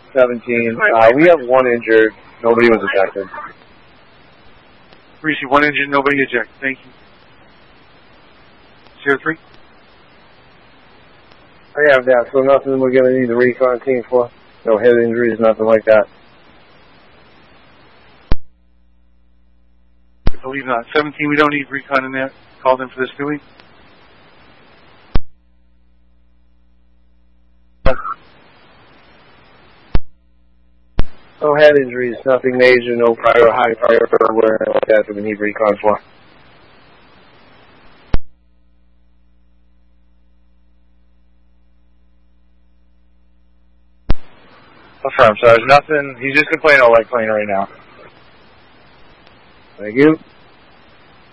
17. We have one injured. Nobody was ejected. Reese, one injured, nobody ejected. Thank you. 03? I have that, so nothing we're going to need the recon team for. No head injuries, nothing like that. I believe not. 17, we don't need recon in that. Called in for this, do we? No head injuries, nothing major, no prior high fire or anything like that we need recon for. Affirm, so there's nothing. He's just complaining about leg plane right now. Thank you.